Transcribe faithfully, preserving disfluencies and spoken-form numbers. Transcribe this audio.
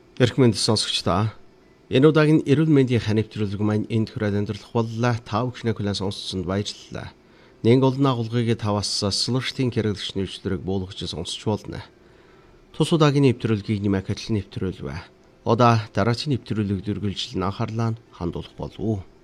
Эрхмэнд сонсогчдоо энэ удаагийн эрүүл мэндийн ханивтруулг маань энд хүрээд өндөрлөх боллоо. Та бүхнээ хүлээн сонсцсонд баярлалаа. Нэг олон агуулгыг таваас слуштын хэрэглэгч нэвтрүүлэг буулгаж сонсч болно. Тус удаагийн нэвтрүүлгийг нэмэх хэтлэн нэвтрүүлвэ. Одоо дараагийн нэвтрүүлэг дөрвөлжил анхаарлаа хандуулах болов уу?